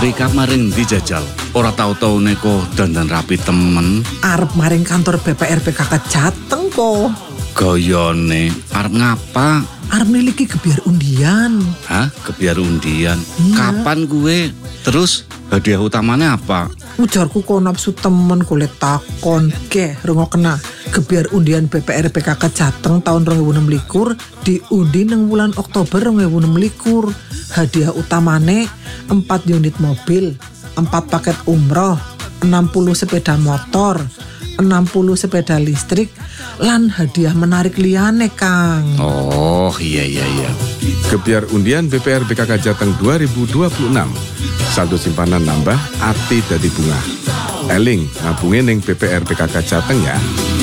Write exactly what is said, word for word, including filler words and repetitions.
Kowe kamaring ndi Jajal? Ora tau-tau neko dandan rapi temen. Arep maring kantor B P R P K K Jateng kok. Gayane arep ngapa? Arep miliki gebyar undian. Hah? Gebyar undian? Iya. Kapan gue? Terus hadiah utamanya apa? Ujarku kok nafsu temen kulit takon. Ke, rungokna. Gebyar undian B P R P K K Jateng tahun dua ribu enam belas diundi nang bulan Oktober dua ribu enam belas. Hadiah utamane empat unit mobil, empat paket umroh, enam puluh sepeda motor, enam puluh sepeda listrik, lan hadiah menarik liyane, Kang. Oh, iya iya iya. Gebyar undian B P R P K K Jateng dua ribu dua puluh enam. Saldo simpanan nambah, ati dadi bunga. Eling, ngabunge ning B P R P K K Jateng ya.